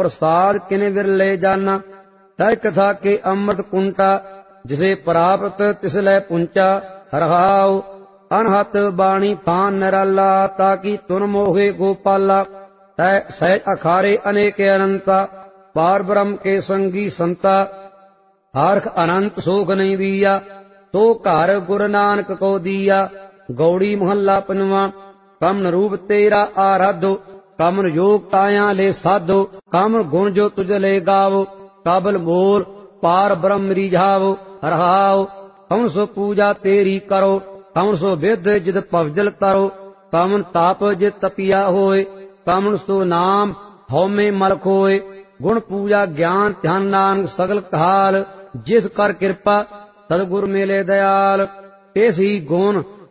प्रसाद किने विरले जाना। तय कथा के अमृत कुंटा, जिसे प्राप्त तिसलै पुंचा। हरहाओ अनहत बाणी फान निराला, ताकि तुन मोहे गोपाला। तय सहज अखारे अनेक अनंता, पार ब्रह्म के संगी संता। हारख अनंत सोख नहीं दिया, तो घर गुरु नानक को दिया। गौड़ी मोहल्ला पंजवा। कमन रूप तेरा आराधो, कमन योग काया ले साधो। कमन गुण जो तुझ ले गावो, काबल बोल पार ब्रह्म रिझावो। हरहाओ कौन सो पूजा तेरी करो, कौन सो विद जिद पवजल तरो। कमन ताप जिद तपिया होए, कमन सो नाम हौमे मल खोए। गुण पूजा ज्ञान ध्यान नानक सगल काल, जिस कर कृपा सतगुर मिले दयाल। तेस ही गुण